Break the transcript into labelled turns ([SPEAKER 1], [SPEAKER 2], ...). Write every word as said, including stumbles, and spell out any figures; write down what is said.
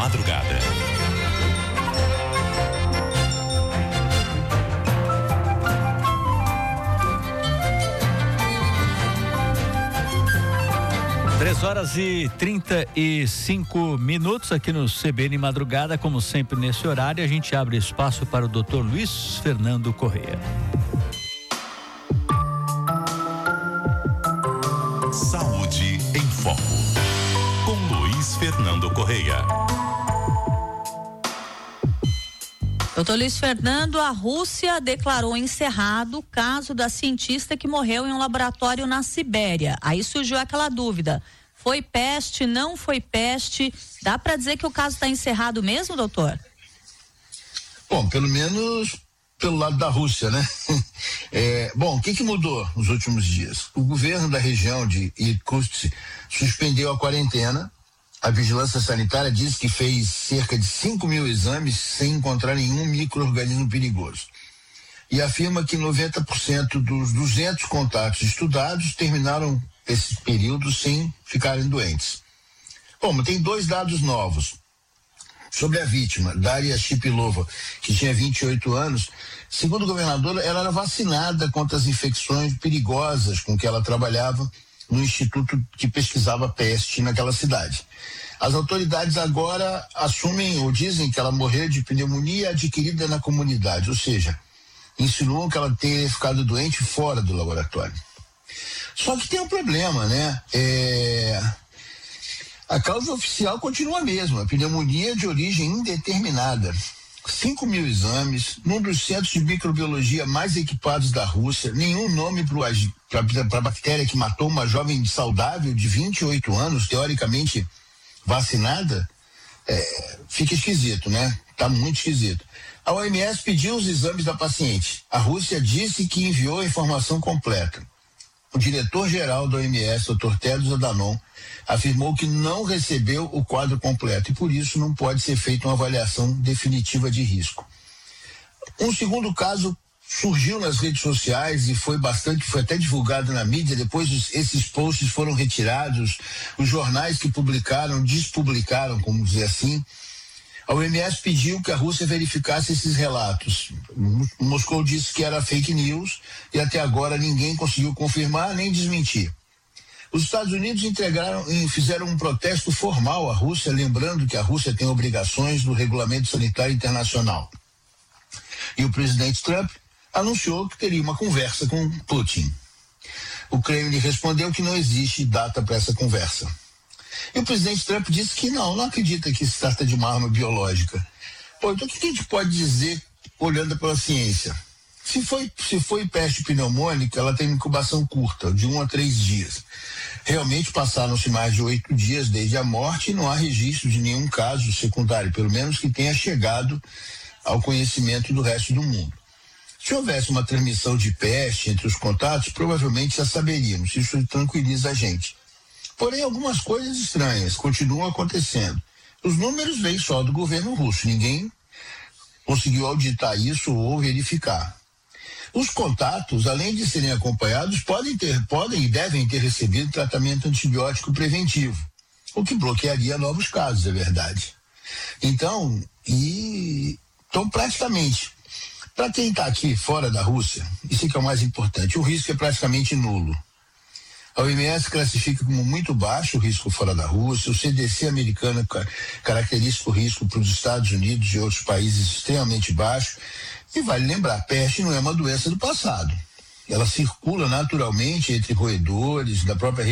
[SPEAKER 1] madrugada.
[SPEAKER 2] Três horas e trinta e cinco minutos aqui no C B N Madrugada, como sempre nesse horário, a gente abre espaço para o doutor Luiz Fernando Correia.
[SPEAKER 1] Saúde em Foco, com Luiz Fernando Correia.
[SPEAKER 3] Doutor Luiz Fernando, a Rússia declarou encerrado o caso da cientista que morreu em um laboratório na Sibéria. Aí surgiu aquela dúvida: foi peste, não foi peste? Dá para dizer que o caso está encerrado mesmo, doutor?
[SPEAKER 4] Bom, pelo menos pelo lado da Rússia, né? É, bom, o que que mudou nos últimos dias? O governo da região de Irkutsk suspendeu a quarentena. A vigilância sanitária diz que fez cerca de cinco mil exames sem encontrar nenhum micro-organismo perigoso. E afirma que noventa por cento dos duzentos contatos estudados terminaram esse período sem ficarem doentes. Bom, mas tem dois dados novos. Sobre a vítima, Daria Shipilova, que tinha vinte e oito anos, segundo o governador, ela era vacinada contra as infecções perigosas com que ela trabalhava no instituto que pesquisava peste naquela cidade. As autoridades agora assumem ou dizem que ela morreu de pneumonia adquirida na comunidade, ou seja, insinuam que ela tenha ficado doente fora do laboratório. Só que tem um problema, né? É... A causa oficial continua a mesma, pneumonia de origem indeterminada. cinco mil exames, num dos centros de microbiologia mais equipados da Rússia, nenhum nome para a bactéria que matou uma jovem saudável de vinte e oito anos, teoricamente vacinada, é, fica esquisito, né? Tá muito esquisito. A O M S pediu os exames da paciente. A Rússia disse que enviou a informação completa. O diretor-geral da O M S, doutor Tedros Adhanom, afirmou que não recebeu o quadro completo e por isso não pode ser feita uma avaliação definitiva de risco. Um segundo caso surgiu nas redes sociais e foi bastante, foi até divulgado na mídia. Depois os, esses posts foram retirados, os jornais que publicaram despublicaram, como dizer assim. A O M S pediu que a Rússia verificasse esses relatos. Moscou disse que era fake news e até agora ninguém conseguiu confirmar nem desmentir. Os Estados Unidos entregaram e fizeram um protesto formal à Rússia, lembrando que a Rússia tem obrigações do Regulamento Sanitário Internacional. E o presidente Trump anunciou que teria uma conversa com Putin. O Kremlin respondeu que não existe data para essa conversa. E o presidente Trump disse que não, não acredita que se trata de uma arma biológica. Pô, então o que a gente pode dizer olhando pela ciência? Se foi, se foi peste pneumônica, ela tem uma incubação curta, de um a três dias. Realmente passaram-se mais de oito dias desde a morte e não há registro de nenhum caso secundário, pelo menos que tenha chegado ao conhecimento do resto do mundo. Se houvesse uma transmissão de peste entre os contatos, provavelmente já saberíamos. Isso tranquiliza a gente. Porém, algumas coisas estranhas continuam acontecendo. Os números vêm só do governo russo. Ninguém conseguiu auditar isso ou verificar. Os contatos, além de serem acompanhados, podem ter, podem e devem ter recebido tratamento antibiótico preventivo, o que bloquearia novos casos, é verdade. Então, e, então praticamente, para quem está aqui fora da Rússia, isso que é o mais importante, o risco é praticamente nulo. A O M S classifica como muito baixo o risco fora da Rússia, o C D C americano caracteriza o risco para os Estados Unidos e outros países extremamente baixo. E vale lembrar, peste não é uma doença do passado. Ela circula naturalmente entre roedores da própria região.